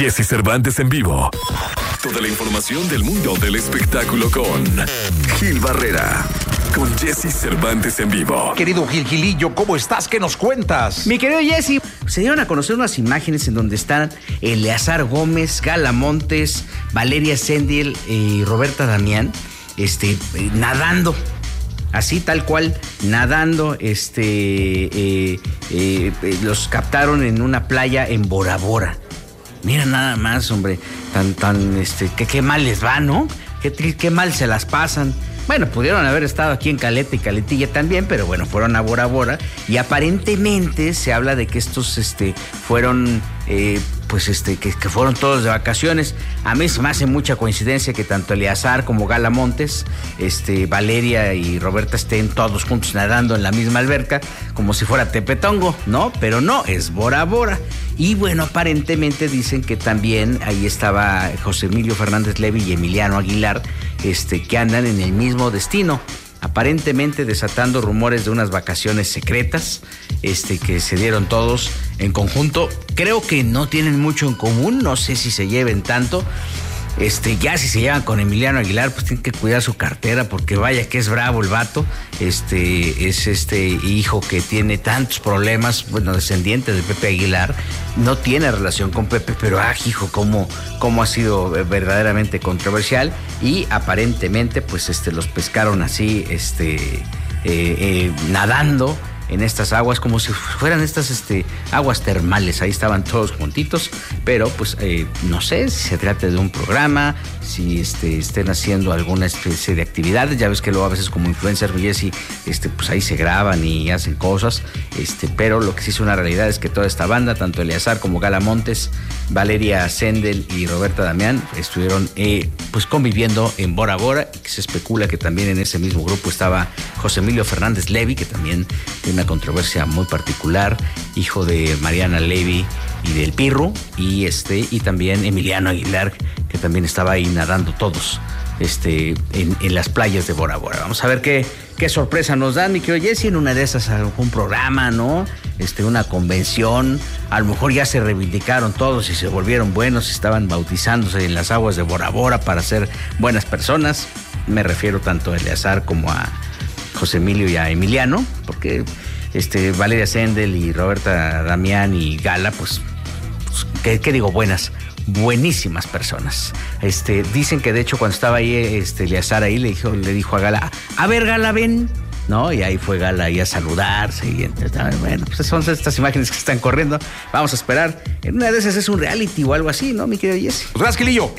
Jesse Cervantes en vivo. Toda la información del mundo del espectáculo con Gil Barrera. Con Jesse Cervantes en vivo. Querido Gilillo, ¿cómo estás? ¿Qué nos cuentas? Mi querido Jesse, se dieron a conocer unas imágenes en donde están Eleazar Gómez, Gala Montes, Valeria Sendel y Roberta Damián, nadando. Así tal cual, nadando, los captaron en una playa en Bora Bora. Mira nada más, hombre, qué mal les va, ¿no? Qué mal se las pasan. Bueno, pudieron haber estado aquí en Caleta y Caletilla también, pero bueno, fueron a Bora Bora y aparentemente se habla de que estos fueron, que fueron todos de vacaciones. A mí se me hace mucha coincidencia que tanto Eleazar como Gala Montes, Valeria y Roberta estén todos juntos nadando en la misma alberca, como si fuera Tepetongo, ¿no? Pero no, es Bora Bora. Y bueno, aparentemente dicen que también ahí estaba José Emilio Fernández Levy y Emiliano Aguilar, que andan en el mismo destino, aparentemente desatando rumores de unas vacaciones secretas, que se dieron todos en conjunto. Creo que no tienen mucho en común, no sé si se lleven tanto. Ya si se llevan con Emiliano Aguilar, pues tienen que cuidar su cartera, porque vaya que es bravo el vato. Es hijo que tiene tantos problemas, bueno, descendiente de Pepe Aguilar, no tiene relación con Pepe, pero hijo, cómo ha sido verdaderamente controversial. Y aparentemente, pues los pescaron así, nadando en estas aguas, como si fueran estas aguas termales. Ahí estaban todos juntitos, pero pues no sé si se trata de un programa, si estén haciendo alguna especie de actividades. Ya ves que luego a veces como influencers, Jesse, pues ahí se graban y hacen cosas, pero lo que sí es una realidad es que toda esta banda, tanto Eleazar como Gala Montes, Valeria Sendel y Roberta Damián, estuvieron pues conviviendo en Bora Bora, y que se especula que también en ese mismo grupo estaba José Emilio Fernández Levy, que también tiene una controversia muy particular, hijo de Mariana Levy y del Pirru, y también Emiliano Aguilar, que también estaba ahí nadando todos en las playas de Bora Bora. Vamos a ver qué sorpresa nos dan, mi querido Jesse, en una de esas algún programa, ¿no? Una convención, a lo mejor ya se reivindicaron todos y se volvieron buenos, estaban bautizándose en las aguas de Bora Bora para ser buenas personas. Me refiero tanto a Eleazar como a José Emilio y a Emiliano, porque Valeria Sendel y Roberta Damián y Gala, pues ¿qué digo? Buenísimas personas. Dicen que de hecho cuando estaba ahí Eleazar ahí le dijo a Gala, a ver Gala, ven, ¿no? Y ahí fue Gala ahí a saludarse y bueno, pues son estas imágenes que están corriendo. Vamos a esperar. En una de esas es un reality o algo así, ¿no, mi querido Jesse? Rasquilillo,